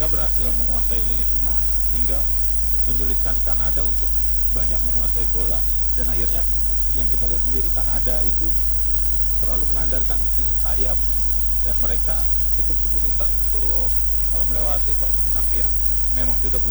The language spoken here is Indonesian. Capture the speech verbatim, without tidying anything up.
mereka berhasil menguasai lini tengah hingga menyulitkan Kanada untuk banyak menguasai bola. Dan akhirnya yang kita lihat sendiri, Kanada itu terlalu mengandalkan di sayap dan mereka cukup kesulitan untuk uh, melewati Kolasinac yang memang sudah punya